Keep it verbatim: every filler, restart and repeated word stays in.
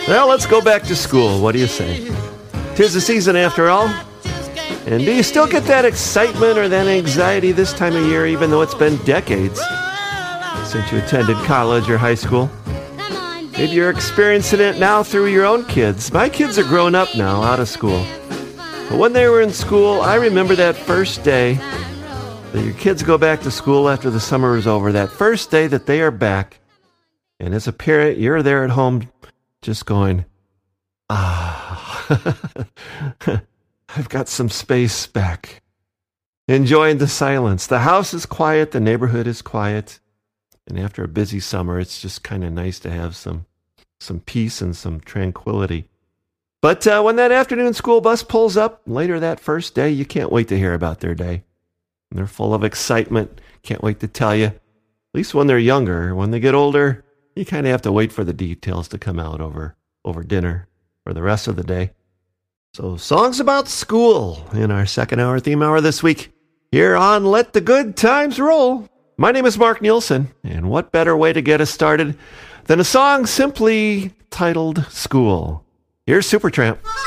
Well, let's go back to school. What do you say? 'Tis the season after all. And do you still get that excitement or that anxiety this time of year, even though it's been decades since you attended college or high school? Maybe you're experiencing it now through your own kids. My kids are grown up now, out of school. But when they were in school, I remember that first day that your kids go back to school after the summer is over, that first day that they are back. And as a parent, you're there at home just going, ah, I've got some space back. Enjoying the silence. The house is quiet. The neighborhood is quiet. And after a busy summer, it's just kind of nice to have some some peace and some tranquility. But uh, when that afternoon school bus pulls up later that first day, you can't wait to hear about their day. And they're full of excitement. Can't wait to tell you. At least when they're younger. When they get older, you kind of have to wait for the details to come out over, over dinner or the rest of the day. So, songs about school in our second hour theme hour this week here on Let the Good Times Roll. My name is Mark Nielsen, and what better way to get us started than a song simply titled School. Here's Supertramp.